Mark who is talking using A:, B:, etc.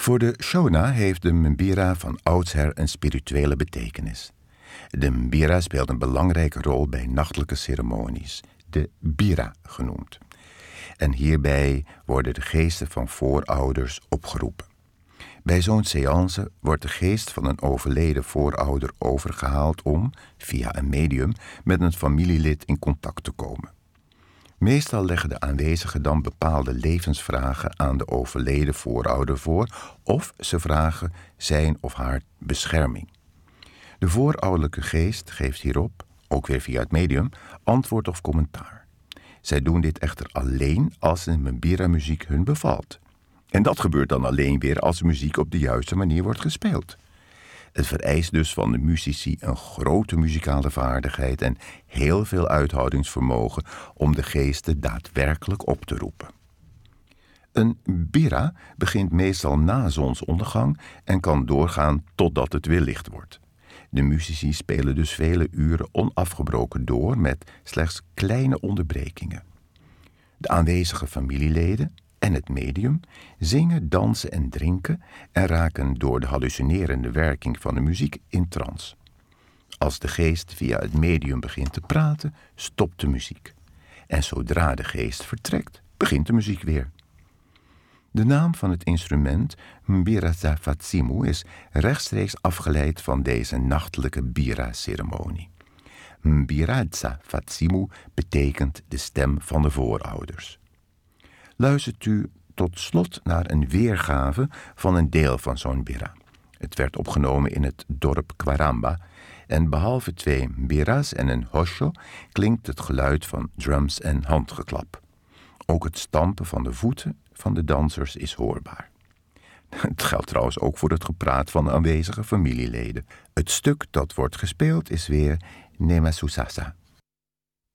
A: Voor de Shona heeft de mbira van oudsher een spirituele betekenis. De mbira speelt een belangrijke rol bij nachtelijke ceremonies, de bira genoemd. En hierbij worden de geesten van voorouders opgeroepen. Bij zo'n séance wordt de geest van een overleden voorouder overgehaald om, via een medium, met een familielid in contact te komen. Meestal leggen de aanwezigen dan bepaalde levensvragen aan de overleden voorouder voor, of ze vragen zijn of haar bescherming. De voorouderlijke geest geeft hierop, ook weer via het medium, antwoord of commentaar. Zij doen dit echter alleen als de mbira-muziek hun bevalt. En dat gebeurt dan alleen weer als de muziek op de juiste manier wordt gespeeld. Het vereist dus van de muzici een grote muzikale vaardigheid en heel veel uithoudingsvermogen om de geesten daadwerkelijk op te roepen. Een bira begint meestal na zonsondergang en kan doorgaan totdat het weer licht wordt. De muzici spelen dus vele uren onafgebroken door met slechts kleine onderbrekingen. De aanwezige familieleden en het medium zingen, dansen en drinken en raken door de hallucinerende werking van de muziek in trance. Als de geest via het medium begint te praten, stopt de muziek. En zodra de geest vertrekt, begint de muziek weer. De naam van het instrument, mbira fatsimu, is rechtstreeks afgeleid van deze nachtelijke bira-ceremonie. Mbira fatsimu betekent de stem van de voorouders. Luistert u tot slot naar een weergave van een deel van zo'n bira. Het werd opgenomen in het dorp Kwaramba en behalve 2 mbira's en een hosho klinkt het geluid van drums en handgeklap. Ook het stampen van de voeten van de dansers is hoorbaar. Het geldt trouwens ook voor het gepraat van de aanwezige familieleden. Het stuk dat wordt gespeeld is weer Nemasusasa.